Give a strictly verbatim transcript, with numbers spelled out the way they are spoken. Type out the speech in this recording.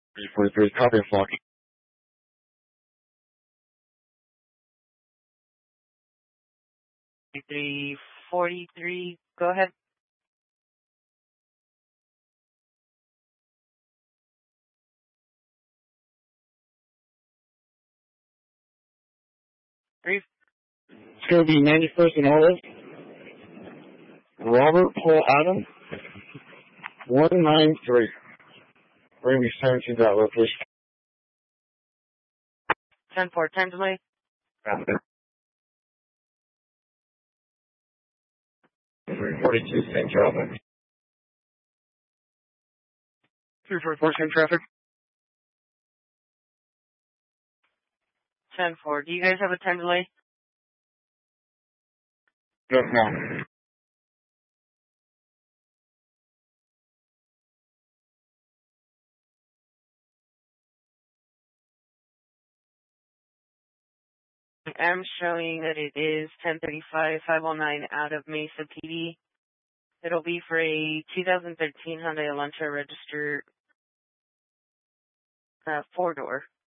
three forty-three, copy flock. three forty-three, go ahead. Three. It's going to be ninety-first and Olive. Robert Paul Adam. one nine three. We're going to be sent to that location. ten four, ten delay. three forty-two, same traffic. three forty-four, same traffic. ten four, do you guys have a ten delay? No, no. I'm showing that it is ten thirty-five, five oh nine out of Mesa P D. It'll be for a two thousand thirteen Hyundai Elantra registered uh, four-door.